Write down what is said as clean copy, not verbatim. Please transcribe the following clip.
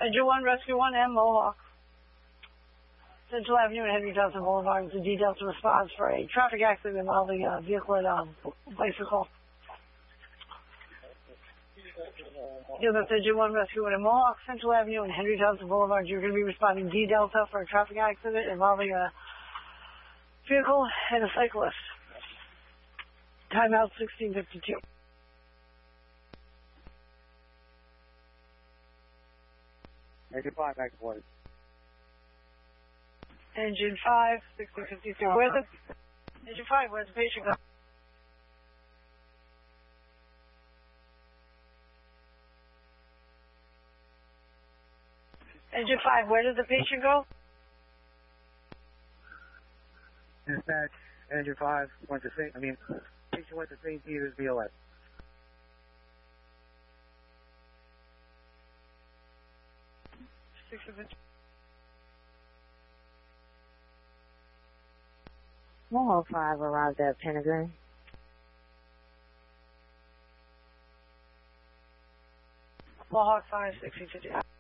Engine 1, Rescue 1, and Mohawk. Central Avenue and Henry Johnson Boulevard is a D Delta response for a traffic accident involving a vehicle and a bicycle. That's Engine 1, Rescue 1, and Mohawk. Central Avenue and Henry Johnson Boulevard, you're going to be responding D Delta for a traffic accident involving a vehicle and a cyclist. Timeout 16:52. Engine 5, back to work. Engine 5, 16:52. Engine 5, where's the patient go? Engine 5, where did the patient go? Dispatch, Engine 5 went to St. Patient went to St. Peter's BOS. Mohawk 5 arrived at Pentagon. Mohawk 5, 16:50.